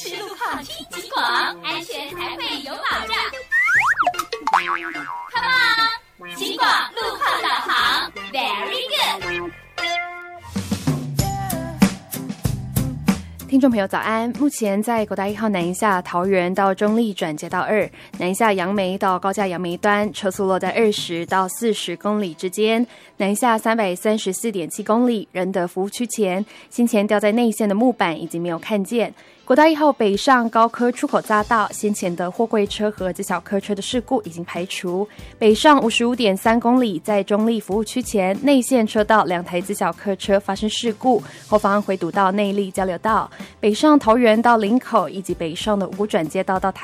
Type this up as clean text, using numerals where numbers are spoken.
实路况听极广，安全才会有保障。Come on， 极广路况导航 ，Very good。 听众朋友早安，目前在国道1号南一下桃园到中坜转接道2，南一下杨梅到高架杨梅端车速落在20到40公里之间，南一下334.7公里，仁德服务区前，先前掉在内线的木板已经没有看见。国道1号北上高科出口匝道，先前的货柜车和自小客车的事故已经排除。北上55.3公里，在中坜服务区前，内线车道2台自小客车发生事故，后方回堵到内坜交流道。北上桃园到林口，以及北上的5转接道到台